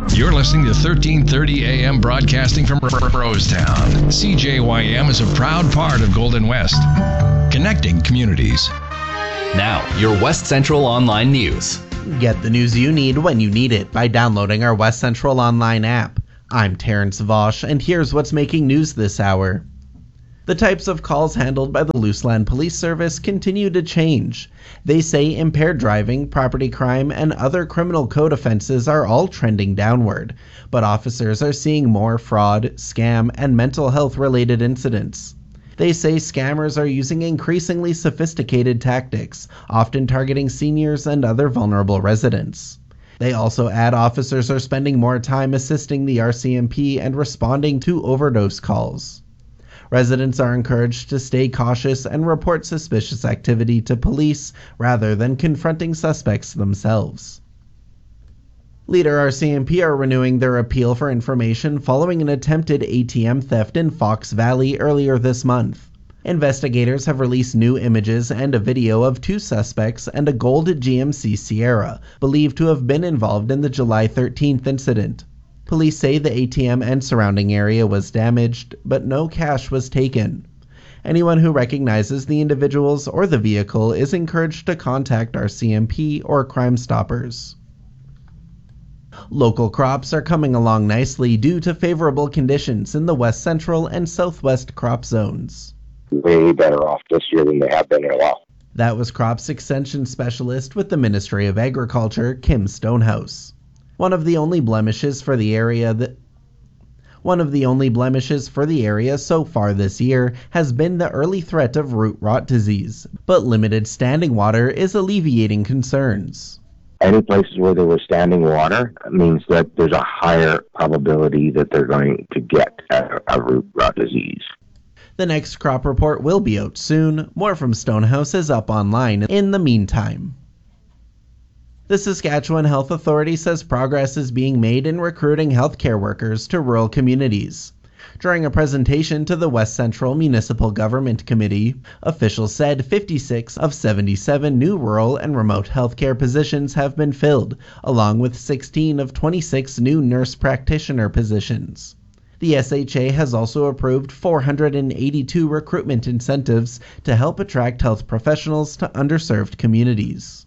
You're listening to 1330 AM broadcasting from Rosetown. CJYM is a proud part of Golden West, connecting communities. Now, your West Central Online News. Get the news you need when you need it by downloading our West Central Online app. I'm Terrence Vosch, and here's what's making news this hour. The types of calls handled by the Luseland Police Service continue to change. They say impaired driving, property crime, and other criminal code offenses are all trending downward, but officers are seeing more fraud, scam, and mental health-related incidents. They say scammers are using increasingly sophisticated tactics, often targeting seniors and other vulnerable residents. They also add officers are spending more time assisting the RCMP and responding to overdose calls. Residents are encouraged to stay cautious and report suspicious activity to police rather than confronting suspects themselves. Leader RCMP are renewing their appeal for information following an attempted ATM theft in Fox Valley earlier this month. Investigators have released new images and a video of two suspects and a gold GMC Sierra, believed to have been involved in the July 13th incident. Police say the ATM and surrounding area was damaged, but no cash was taken. Anyone who recognizes the individuals or the vehicle is encouraged to contact RCMP or Crime Stoppers. Local crops are coming along nicely due to favorable conditions in the west central and southwest crop zones. Way better off this year than they have been in a while. That was Crops Extension Specialist with the Ministry of Agriculture, Kim Stonehouse. One of the only blemishes for the area so far this year has been the early threat of root rot disease, but limited standing water is alleviating concerns. Any places where there was standing water means that there's a higher probability that they're going to get a root rot disease. The next crop report will be out soon. More from Stonehouse is up online in the meantime. The Saskatchewan Health Authority says progress is being made in recruiting healthcare workers to rural communities. During a presentation to the West Central Municipal Government Committee, officials said 56 of 77 new rural and remote healthcare positions have been filled, along with 16 of 26 new nurse practitioner positions. The SHA has also approved 482 recruitment incentives to help attract health professionals to underserved communities.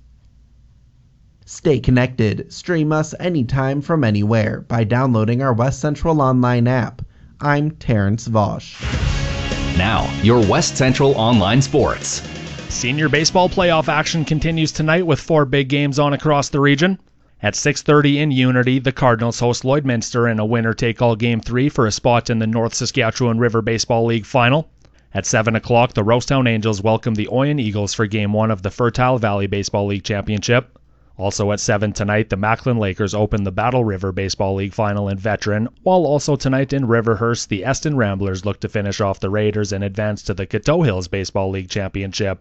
Stay connected. Stream us anytime from anywhere by downloading our West Central Online app. I'm Terrence Vosch. Now, your West Central Online Sports. Senior baseball playoff action continues tonight with 4 big games on across the region. At 6:30 in Unity, the Cardinals host Lloydminster in a winner-take-all Game 3 for a spot in the North Saskatchewan River Baseball League Final. At 7 o'clock, the Rosetown Angels welcome the Oyen Eagles for Game 1 of the Fertile Valley Baseball League Championship. Also at 7 tonight, the Macklin Lakers open the Battle River Baseball League Final in Veteran, while also tonight in Riverhurst, the Eston Ramblers look to finish off the Raiders and advance to the Coteau Hills Baseball League Championship.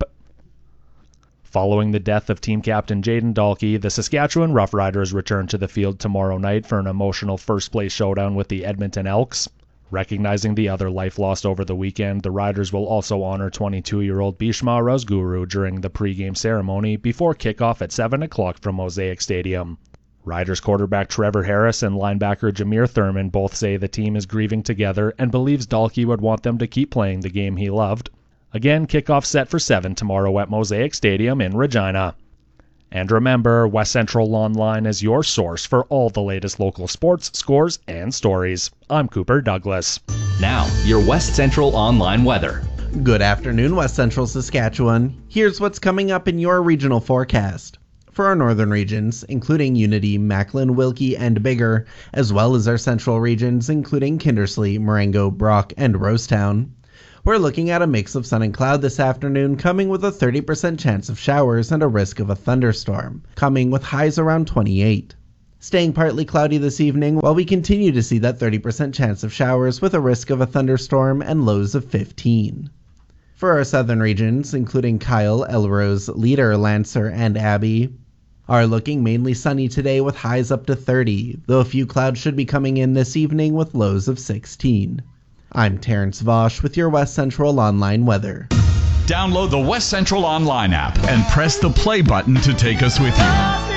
Following the death of team captain Jaden Dahlke, the Saskatchewan Roughriders return to the field tomorrow night for an emotional first-place showdown with the Edmonton Elks. Recognizing the other life lost over the weekend, the Riders will also honor 22-year-old Bhishma Razguru during the pre-game ceremony before kickoff at 7 o'clock from Mosaic Stadium. Riders quarterback Trevor Harris and linebacker Jameer Thurman both say the team is grieving together and believes Dahlke would want them to keep playing the game he loved. Again, kickoff set for 7 tomorrow at Mosaic Stadium in Regina. And remember, West Central Online is your source for all the latest local sports, scores, and stories. I'm Cooper Douglas. Now, your West Central Online weather. Good afternoon, West Central Saskatchewan. Here's what's coming up in your regional forecast. For our northern regions, including Unity, Macklin, Wilkie, and Biggar, as well as our central regions, including Kindersley, Marengo, Brock, and Rosetown, we're looking at a mix of sun and cloud this afternoon, coming with a 30% chance of showers and a risk of a thunderstorm, coming with highs around 28. Staying partly cloudy this evening, while we continue to see that 30% chance of showers with a risk of a thunderstorm and lows of 15. For our southern regions, including Kyle, Elrose, Leader, Lancer, and Abbey, are looking mainly sunny today with highs up to 30, though a few clouds should be coming in this evening with lows of 16. I'm Terrence Vosch with your West Central Online weather. Download the West Central Online app and press the play button to take us with you.